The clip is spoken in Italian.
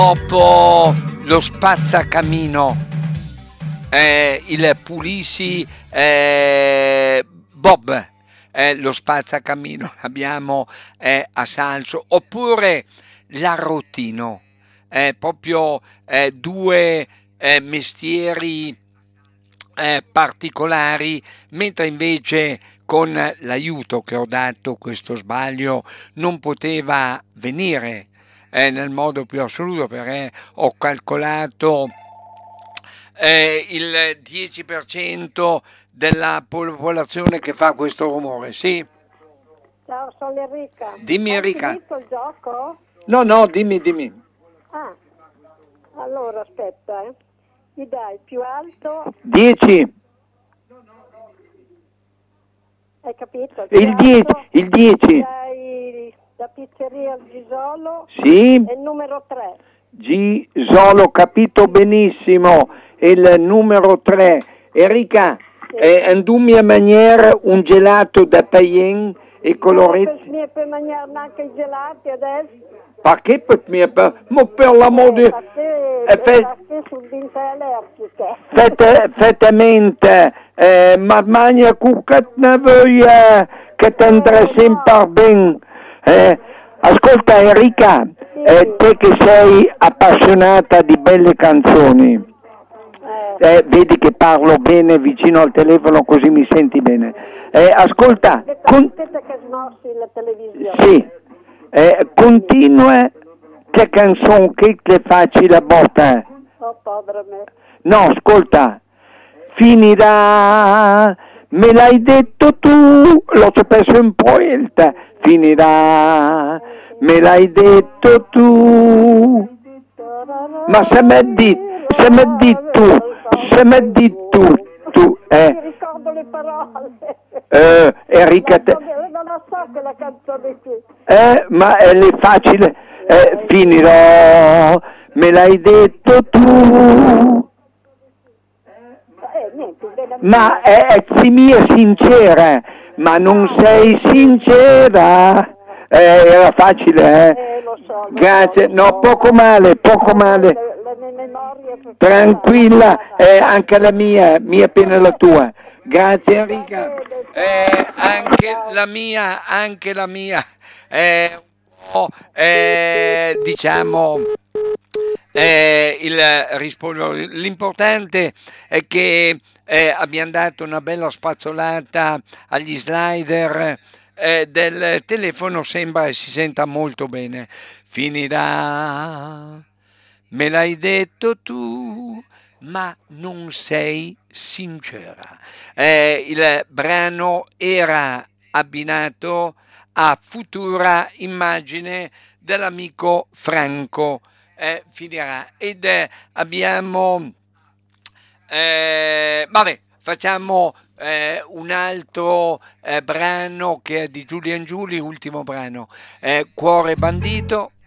Dopo lo spazzacamino, il Pulisi Bob, lo spazzacamino l'abbiamo a Salso, oppure l'arrotino, proprio due mestieri particolari, mentre invece con l'aiuto che ho dato questo sbaglio non poteva venire nel modo più assoluto, perché ho calcolato il 10% della popolazione che fa questo rumore. Sì, Ciao, sono Enrica. dimmi Hai Enrica. finito il gioco? No, dimmi. Ah, allora aspetta, Mi dai più alto, 10, hai capito? il 10, il 10. Mi dai la pizzeria al Gisolo Sì, e il numero 3. Gisolo, capito benissimo, il numero 3. Enrica, andumi a mangiare un gelato da Payen e coloretti. Mi puoi mangiare anche i gelati adesso? Perché ma per l'amore di... Perché sono dinte allergiche. Fettamente, ma mangia cuccat voglia che ti andrà sempre bene. Ascolta Enrica, te che sei appassionata di belle canzoni, vedi che parlo bene vicino al telefono così mi senti bene. Ascolta, Aspetta che snossi la televisione. sì, continua che canzone che ti facci la botta. Oh, povera me. No, ascolta, finirà, me l'hai detto tu, l'ho perso in poeta, finirà, me l'hai detto tu, ma se mi di tu, Mi ricordo le parole. Enrica, Non lo so quella canzone qui. ma è facile, finirò, me l'hai detto tu. Niente, Ma zi mia sincera, ma non sei sincera. Era facile, lo so. Grazie, no, poco male. Le mie memorie. Tranquilla, anche la mia appena la tua. Grazie Enrica. Anche la mia. Diciamo. L'importante è che abbiamo dato una bella spazzolata agli slider del telefono, sembra e si senta molto bene. Finirà, me l'hai detto tu, ma non sei sincera. Il brano era abbinato a futura immagine dell'amico Franco. Finirà ed abbiamo vabbè, facciamo un altro brano che è di Giulian Giuli, ultimo brano, Cuore bandito.